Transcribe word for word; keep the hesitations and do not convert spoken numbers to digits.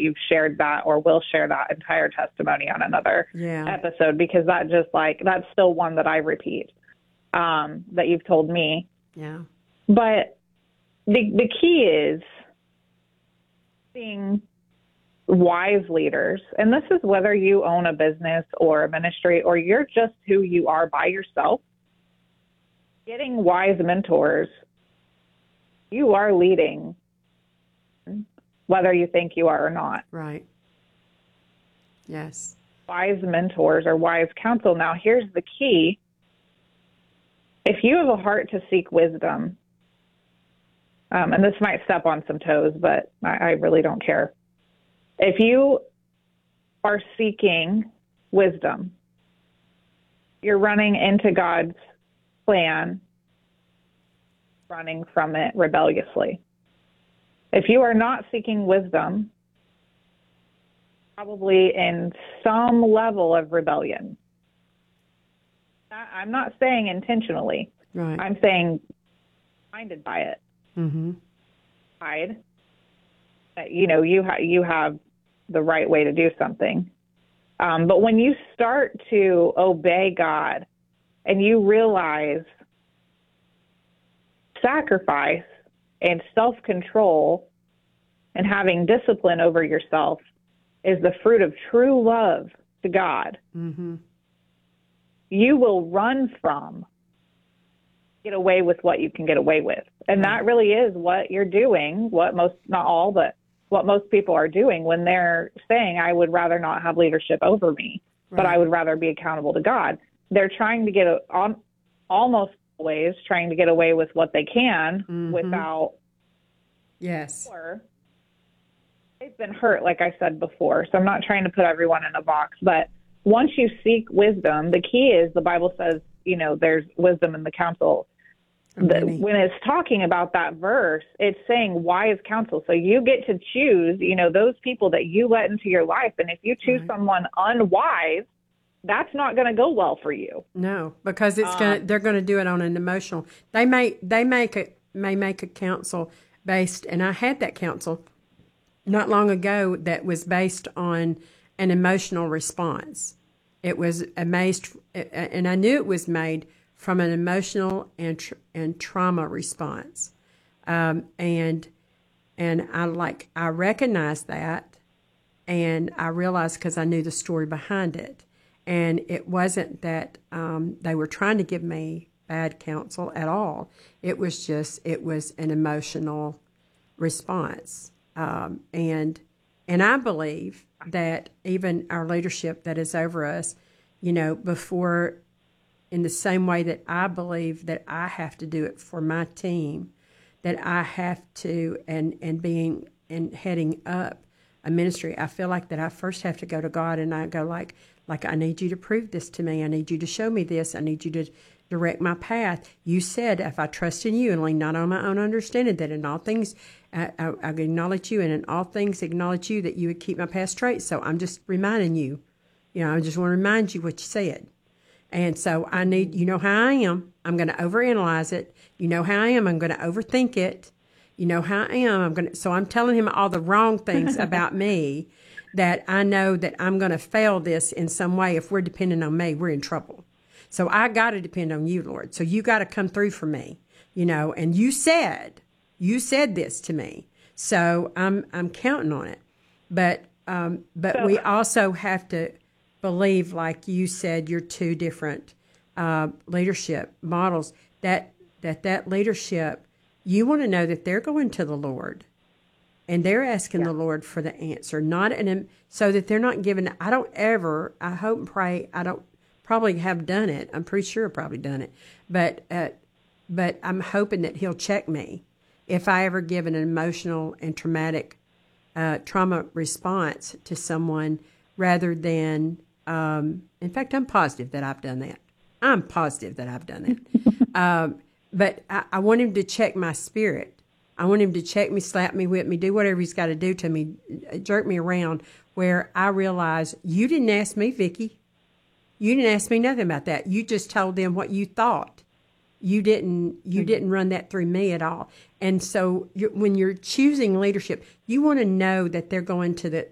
you've shared that or will share that entire testimony on another yeah. episode, because that just like, that's still one that I repeat, um, that you've told me. Yeah. But the the key is being wise leaders. And this is whether you own a business or a ministry or you're just who you are by yourself. Getting wise mentors, you are leading, whether you think you are or not. Right. Yes. Wise mentors or wise counsel. Now, here's the key. If you have a heart to seek wisdom, um, and this might step on some toes, but I, I really don't care. If you are seeking wisdom, you're running into God's plan, running from it rebelliously. If you are not seeking wisdom, probably in some level of rebellion. I'm not saying intentionally. Right. I'm saying blinded by it. Mm-hmm. Hide. That, you know, you, ha- you have the right way to do something. Um, but when you start to obey God and you realize sacrifice and self-control and having discipline over yourself is the fruit of true love to God, mm-hmm. you will run from, get away with what you can get away with. And right. that really is what you're doing, what most, not all, but what most people are doing when they're saying, I would rather not have leadership over me, right. but I would rather be accountable to God. They're trying to get, a, on, almost always trying to get away with what they can mm-hmm. without. Yes. Or they've been hurt, like I said before. So I'm not trying to put everyone in a box, but once you seek wisdom, the key is the Bible says, you know, there's wisdom in the counsel. The, when it's talking about that verse, it's saying wise counsel. So you get to choose, you know, those people that you let into your life. And if you choose right. someone unwise, that's not going to go well for you. No, because it's um, going to, they're going to do it on an emotional. They may they make a may make a counsel based, and I had that counsel not long ago that was based on an emotional response. It was amazed, and I knew it was made from an emotional and tra- and trauma response, um, and and I like I recognized that, and I realized because I knew the story behind it, and it wasn't that um, they were trying to give me bad counsel at all. It was just it was an emotional response, um, and and I believe that even our leadership that is over us, you know, before. In the same way that I believe that I have to do it for my team, that I have to, and, and being and heading up a ministry, I feel like that I first have to go to God and I go like, like I need you to prove this to me. I need you to show me this. I need you to direct my path. You said if I trust in you and lean not on my own understanding, that in all things I, I, I acknowledge you, and in all things acknowledge you, that you would keep my path straight. So I'm just reminding you, you know, I just want to remind you what you said. And so I need, you know how I am, I'm going to overanalyze it. You know how I am, I'm going to overthink it. You know how I am, I'm going to, so I'm telling him all the wrong things about me that I know that I'm going to fail this in some way. If we're dependent on me, we're in trouble. So I got to depend on you, Lord. So you got to come through for me, you know, and you said, you said this to me. So I'm, I'm counting on it. But, um, but so, we also have to believe, like you said, your two different uh, leadership models, that that that leadership, you want to know that they're going to the Lord and they're asking yeah. the Lord for the answer, not an, so that they're not giving. I don't ever, I hope and pray, I don't probably have done it. I'm pretty sure I've probably done it, but uh, but I'm hoping that he'll check me if I ever give an emotional and traumatic uh, trauma response to someone, rather than Um, in fact, I'm positive that I've done that. I'm positive that I've done that. um, but I, I want him to check my spirit. I want him to check me, slap me, whip me, do whatever he's got to do to me, jerk me around, where I realize you didn't ask me, Vicki. You didn't ask me nothing about that. You just told them what you thought. You didn't. You mm-hmm. didn't run that through me at all. And so, you're, when you're choosing leadership, you want to know that they're going to the